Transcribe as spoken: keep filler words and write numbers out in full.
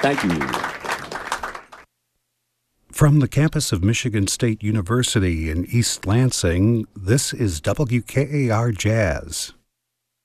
Thank you. From the campus of Michigan State University in East Lansing, this is W K A R Jazz.